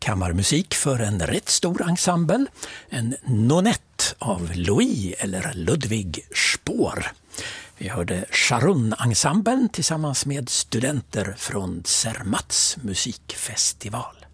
kammarmusik för en rätt stor ensemble. En nonett av Louis eller Ludwig Spohr. Vi hörde Sharon-ensemblen tillsammans med studenter från Zermatts musikfestival.